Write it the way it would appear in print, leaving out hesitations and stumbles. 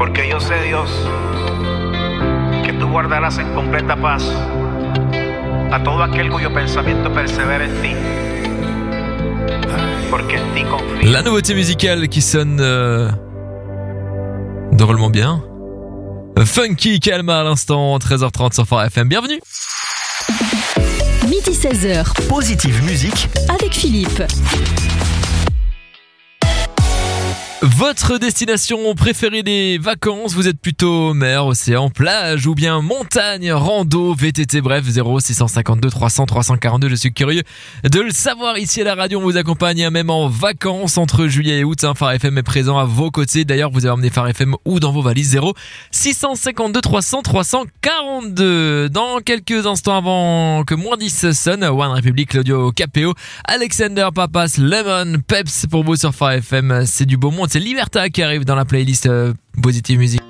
Porque yo sé, Dios, que tú guardarás en completa paz a todo aquel cuyo pensamiento persevera en ti. Porque en ti confío. La nouveauté musicale qui sonne drôlement bien. Funky Calma à l'instant, 13h30 sur Phare FM. Bienvenue. Midi 16h. Positive Musique avec Philippe. Votre destination préférée des vacances, vous êtes plutôt mer, océan, plage ou bien montagne, rando, VTT, bref, 0652 300 342, je suis curieux de le savoir. Ici à la radio, on vous accompagne même en vacances entre juillet et août. Phare FM est présent à vos côtés. D'ailleurs, vous avez emmené Phare FM où dans vos valises? 0652 300 342. Dans quelques instants avant que moins 10 sonne, One Republic, Claudio Capéo, Alexander Papas, Lemon, Peps pour vous sur Phare FM. C'est du beau monde. C'est Liberta qui arrive dans la playlist Positive Music.